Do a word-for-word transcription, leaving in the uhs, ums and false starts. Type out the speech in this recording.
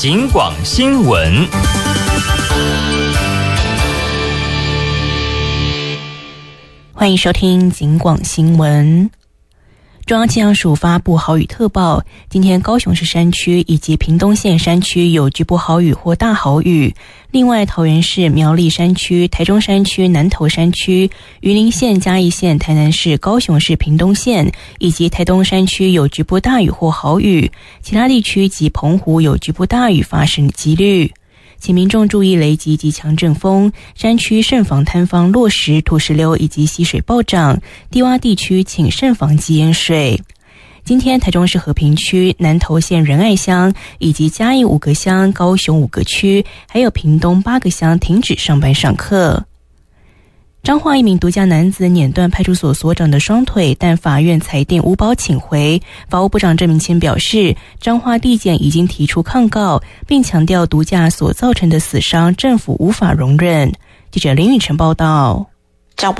警广新闻。 欢迎收听警广新闻。中央气象署发布豪雨特报，今天高雄市山区以及屏东县山区有局部豪雨或大豪雨，另外桃园市苗栗山区、台中山区、南投山区、云林县、嘉义县、台南市、高雄市屏东县以及台东山区有局部大雨或豪雨，其他地区及澎湖有局部大雨发生几率。请民众注意雷击及强阵风，山区慎防坍方落石、土石流以及溪水暴涨，低洼地区请慎防积淹水。今天台中市和平区、南投县仁爱乡以及嘉义五个乡、高雄五个区，还有屏东八个乡停止上班上课。彰化一名独家男子碾断派出所所长的双腿，但法院裁定无保请回。法务部长郑明谦表示，彰化地检已经提出抗告，并强调毒驾所造成的死伤政府无法容忍。记者林宇晨报道。